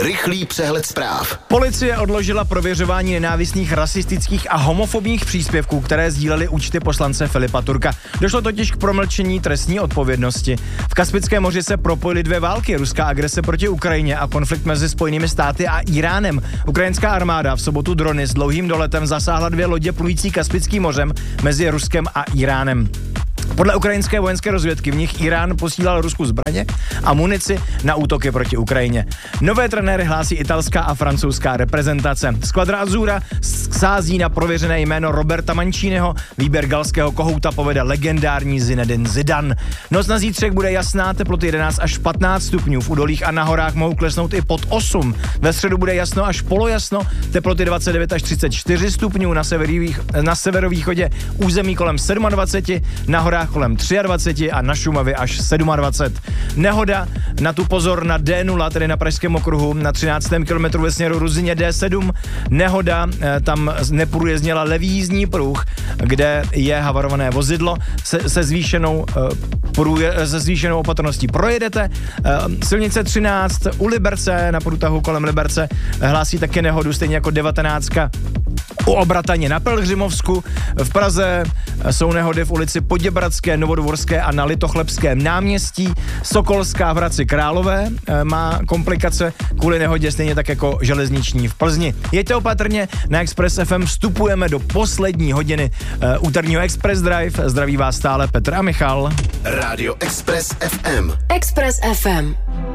Rychlý přehled zpráv. Policie odložila prověřování nenávistných, rasistických a homofobních příspěvků, které sdílely účty poslance Filipa Turka. Došlo totiž k promlčení trestní odpovědnosti. V Kaspickém moři se propojily dvě války, ruská agrese proti Ukrajině a konflikt mezi Spojenými státy a Iránem. Ukrajinská armáda v sobotu drony s dlouhým doletem zasáhla dvě lodě plující Kaspickým mořem mezi Ruskem a Iránem. Podle ukrajinské vojenské rozvědky v nich Irán posílal Rusku zbraně a munici na útoky proti Ukrajině. Nové trenéry hlásí italská a francouzská reprezentace. Skvadra Azzurra sází na prověřené jméno Roberta Manciniho, výběr galského kohouta povede legendární Zinedine Zidane. Noc na zítřek bude jasná, teploty 11 až 15 stupňů, v údolích a na horách mohou klesnout i pod 8. Ve středu bude jasno až polojasno, teploty 29 až 34 stupňů, na severovýchodě území kolem 27, na horách kolem 23 a na Šumavě až 27. Nehoda, na tu pozor, na D0, tedy na Pražském okruhu, na 13. kilometru ve směru Ruzyně D7. Nehoda, tam neprůjezdněla levý jízdní pruh, kde je havarované vozidlo se zvýšenou opatrností. Projedete silnice 13 u Liberce, na průtahu kolem Liberce hlásí také nehodu, stejně jako 19. U Obrataně na Pelhřimovsku. V Praze jsou nehody v ulici Poděbradské, Novodvorské a na Litochlebském náměstí. Sokolská v Hradci Králové má komplikace kvůli nehodě, stejně tak jako železniční v Plzni. Jeďte opatrně, na Express FM vstupujeme do poslední hodiny úterního Express Drive. Zdraví vás stále Petr a Michal. Rádio Express FM. Express FM.